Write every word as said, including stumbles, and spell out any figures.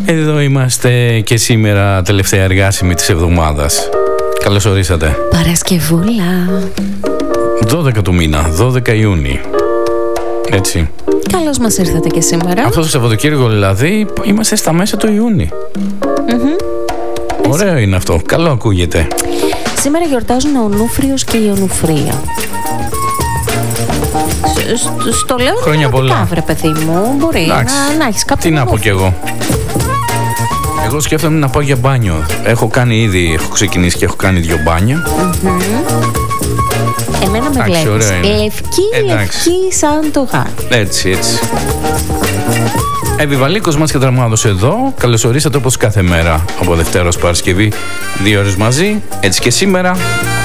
Εδώ είμαστε και σήμερα, τελευταία εργάσιμη της εβδομάδας. Καλώς ορίσατε. Παρασκευούλα. δώδεκα του μήνα, δώδεκα Ιούνιου. Έτσι. Καλώς μας ήρθατε και σήμερα. Αυτό το Σαββατοκύριακο δηλαδή είμαστε στα μέσα του Ιούνιου. Mm-hmm. Ωραίο Έτσι. Είναι αυτό. Καλό ακούγεται. Σήμερα γιορτάζουν ο Ονούφριος και η Ονουφρία. Στο λέω χρόνια πολλά, βρε παιδί μου. Μπορεί Εντάξει. να, να έχεις κάποιο. Τι να πω κι εγώ. Εγώ σκέφτομαι να πάω για μπάνιο. Έχω κάνει ήδη, έχω ξεκινήσει και έχω κάνει δύο μπάνια. Mm-hmm. Εμένα με βλέπεις λευκή, λευκή σαν το γάρι. Έτσι, έτσι. Επιβαλίκος μας και Δραμάδος εδώ. Καλώς ορίσατε όπως κάθε μέρα από Δευτέρα ως Παρασκευή. Δύο ώρες μαζί, έτσι και σήμερα.